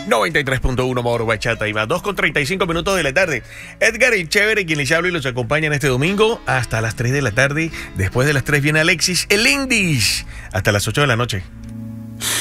93.1 Mauro Bachata y va 2:35 de la tarde. Edgar el Chévere, quien les habla y los acompaña en este domingo hasta las 3 de la tarde. Después de las 3 viene Alexis el Indies hasta las 8 de la noche.